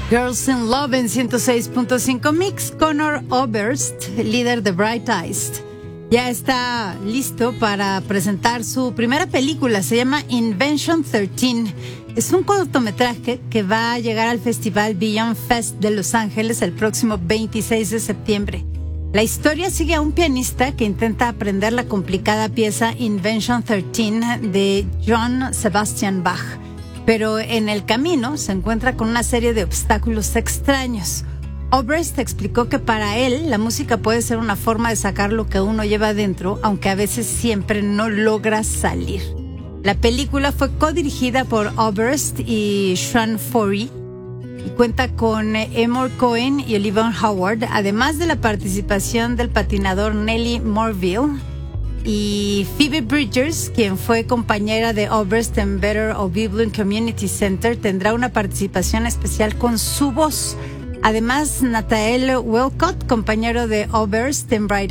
Girls in Love en 106.5 Mix. Conor Oberst, líder de Bright Eyes, ya está listo para presentar su primera película. Se llama Invention 13. Es un cortometraje que va a llegar al festival Beyond Fest de Los Ángeles el próximo 26 de septiembre. La historia sigue a un pianista que intenta aprender la complicada pieza Invention 13 de Johann Sebastian Bach, pero en el camino se encuentra con una serie de obstáculos extraños. Oberst explicó que para él la música puede ser una forma de sacar lo que uno lleva adentro, aunque a veces siempre no logra salir. La película fue codirigida por Oberst y Sean Forey y cuenta con Amor Cohen y Olivia Howard, además de la participación del patinador Nellie Morville y Phoebe Bridgers, quien fue compañera de Oberst en Better of Evelyn Community Center, tendrá una participación especial con su voz. Además, Nathaniel Walcott, compañero de Oberst en Bright